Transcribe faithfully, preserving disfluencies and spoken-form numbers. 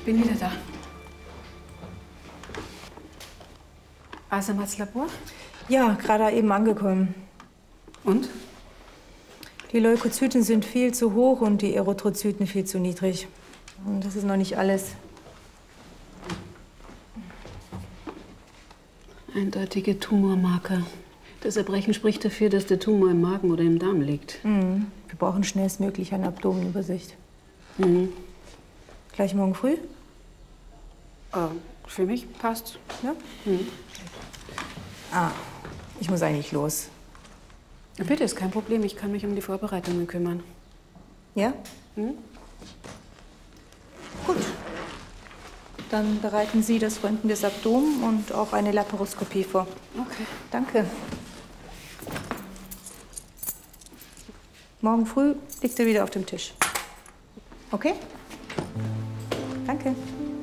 Bin wieder da. Asamats Labor? Ja, gerade eben angekommen. Und? Die Leukozyten sind viel zu hoch und die Erythrozyten viel zu niedrig. Und das ist noch nicht alles. Eindeutige Tumormarker. Das Erbrechen spricht dafür, dass der Tumor im Magen oder im Darm liegt. Mhm. Wir brauchen schnellstmöglich eine Abdomenübersicht. Mhm. Gleich morgen früh? Äh, für mich passt. Ja? Mhm. Ah, ich muss eigentlich los. Bitte, ist kein Problem. Ich kann mich um die Vorbereitungen kümmern. Ja? Mhm. Gut. Dann bereiten Sie das Röntgen des Abdomens und auch eine Laparoskopie vor. Okay. Danke. Morgen früh liegt er wieder auf dem Tisch. Okay? Danke.